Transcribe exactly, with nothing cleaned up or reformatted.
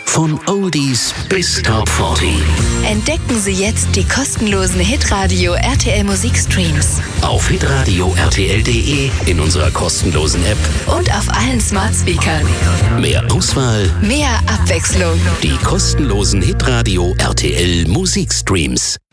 Von Oldies bis Top vierzig. Entdecken Sie jetzt die kostenlosen Hitradio R T L Musikstreams. Auf hitradio r t l punkt d e, in unserer kostenlosen App und auf allen Smart Speakern. Mehr Auswahl, mehr Abwechslung. Die kostenlosen Hitradio R T L Musikstreams.